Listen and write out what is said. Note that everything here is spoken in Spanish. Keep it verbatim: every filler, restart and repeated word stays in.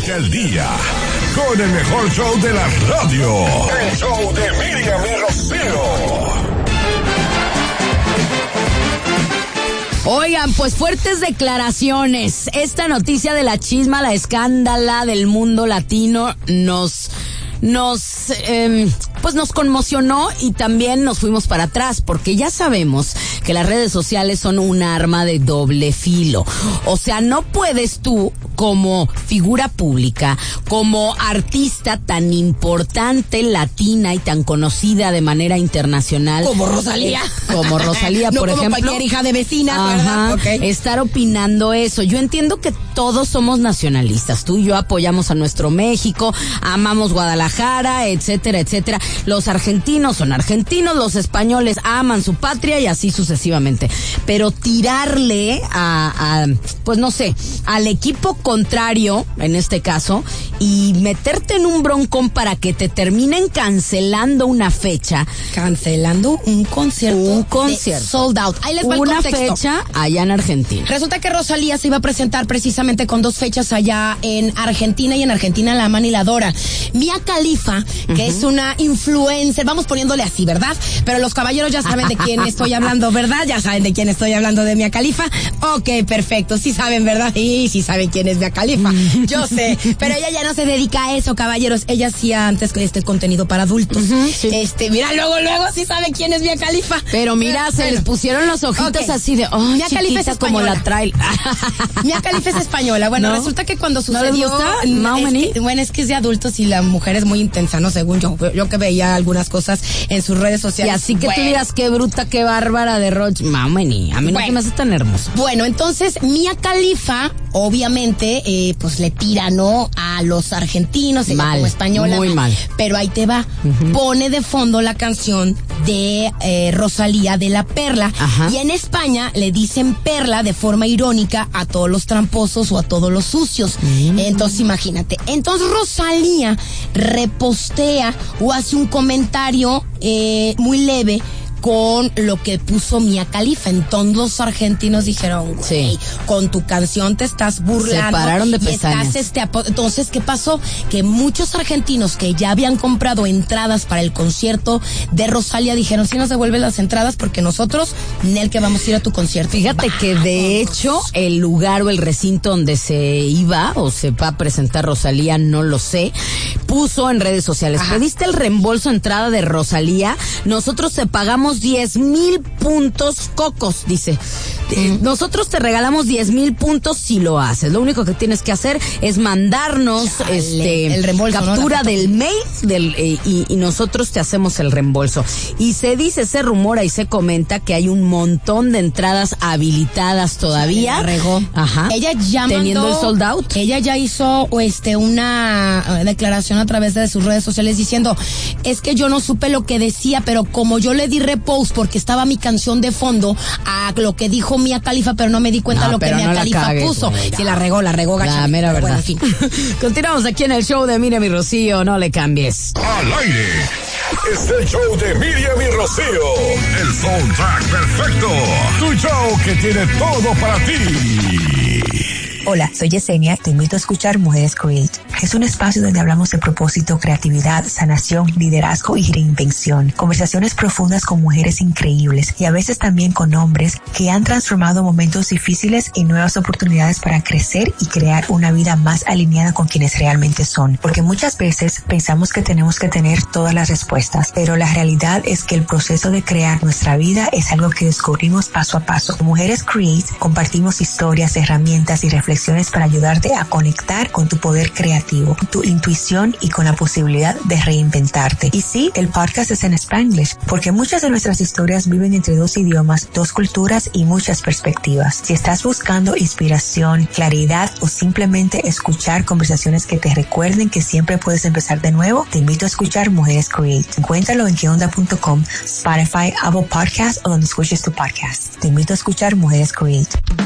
Arranca el día con el mejor show de la radio. El show de Miriam y Rocío. Oigan, pues fuertes declaraciones. Esta noticia de la chisma, la escándala del mundo latino nos... nos eh, pues nos conmocionó y también nos fuimos para atrás, porque ya sabemos que las redes sociales son un arma de doble filo. O sea, no puedes tú, como figura pública, como artista tan importante latina y tan conocida de manera internacional, como Rosalía, eh, como Rosalía, no por como ejemplo, cualquier hija de vecina, ajá, okay. estar opinando eso. Yo entiendo que todos somos nacionalistas. Tú y yo apoyamos a nuestro México, amamos Guadalajara, etcétera, etcétera. Los argentinos son argentinos, los españoles aman su patria y así sucesivamente. Pero tirarle a, a pues no sé, al equipo contrario, en este caso, y meterte en un broncón para que te terminen cancelando una fecha. Cancelando un concierto. Un concierto. Sold out. Ahí les va el una contexto. fecha allá en Argentina. Resulta que Rosalía se iba a presentar precisamente con dos fechas allá en Argentina, y en Argentina la aman y la adoran. Mia Khalifa, que uh-huh. es una influencer, vamos poniéndole así, ¿verdad? Pero los caballeros ya saben de quién estoy hablando, ¿verdad? Ya saben de quién estoy hablando, de Mia Khalifa. Ok, perfecto. Sí saben, ¿verdad? Sí, sí saben quién es Mia Khalifa. Yo sé. Pero ella ya no se dedica a eso, caballeros. Ella hacía antes este contenido para adultos. Uh-huh, sí. Este, mira, luego, luego sí saben quién es Mia Khalifa. Pero mira, se bueno. les pusieron los ojitos okay. así de, oh, Mia Khalifa es como la trail. Mia Khalifa es española. Bueno, ¿no? Resulta que cuando sucedió, ¿No es que, bueno, es que es de adultos y la mujer es muy intensa, ¿no? Según yo, yo que veía algunas cosas en sus redes sociales. Y así que bueno. tú dirás, qué bruta, qué bárbara de Roche. Mamani, a mí no bueno. se me hace tan hermoso. Bueno, entonces Mia Khalifa, obviamente, eh, pues le tira, ¿no? A los argentinos, ella mal, como española. Muy mal. Pero ahí te va. Uh-huh. Pone de fondo la canción de eh, Rosalía de La Perla. Ajá. Y en España le dicen perla de forma irónica a todos los tramposos o a todos los sucios. Uh-huh. Entonces, imagínate. Entonces Rosalía repostea o hace un comentario eh, muy leve con lo que puso Mia Khalifa. Entonces los argentinos dijeron, güey, sí. con tu canción te estás burlando. Se pararon de pestañas. Este, entonces, ¿qué pasó? Que muchos argentinos que ya habían comprado entradas para el concierto de Rosalía dijeron, sí nos devuelven las entradas porque nosotros, Nel, que vamos a ir a tu concierto. Fíjate vamos. que de hecho el lugar o el recinto donde se iba o se va a presentar Rosalía, no lo sé, puso en redes sociales, ajá. pediste el reembolso entrada de Rosalía, nosotros te pagamos diez mil puntos cocos, dice. Eh, nosotros te regalamos diez mil puntos si lo haces. Lo único que tienes que hacer es mandarnos Chale, este el reembolso, captura ¿no? del mail del, eh, y, y nosotros te hacemos el reembolso. Y se dice, se rumora y se comenta que hay un montón de entradas habilitadas todavía. Se regó. Ajá. Ella ya teniendo mandó, el sold out. Ella ya hizo este una uh, declaración a través de sus redes sociales diciendo, es que yo no supe lo que decía, pero como yo le di repost porque estaba mi canción de fondo a lo que dijo Mia Khalifa, pero no me di cuenta no, lo que Mia no Khalifa cagues, puso. Güey, sí, la regó, la regó gacha. La mera verdad. Bueno, en fin. Continuamos aquí en el show de Miriam y Rocío, no le cambies. Al aire, es el show de Miriam y Rocío. El soundtrack perfecto. Tu show que tiene todo para ti. Hola, soy Yesenia, te invito a escuchar Mujeres Create. Es un espacio donde hablamos de propósito, creatividad, sanación, liderazgo y reinvención. Conversaciones profundas con mujeres increíbles y a veces también con hombres que han transformado momentos difíciles en nuevas oportunidades para crecer y crear una vida más alineada con quienes realmente son. Porque muchas veces pensamos que tenemos que tener todas las respuestas, pero la realidad es que el proceso de crear nuestra vida es algo que descubrimos paso a paso. Mujeres Create compartimos historias, herramientas y reflexiones para ayudarte a conectar con tu poder creativo, tu intuición y con la posibilidad de reinventarte. Y sí, el podcast es en Spanglish, porque muchas de nuestras historias viven entre dos idiomas, dos culturas y muchas perspectivas. Si estás buscando inspiración, claridad o simplemente escuchar conversaciones que te recuerden que siempre puedes empezar de nuevo, te invito a escuchar Mujeres Create. Encuéntralo en que onda punto com, Spotify, Apple Podcasts o donde escuches tu podcast. Te invito a escuchar Mujeres Create.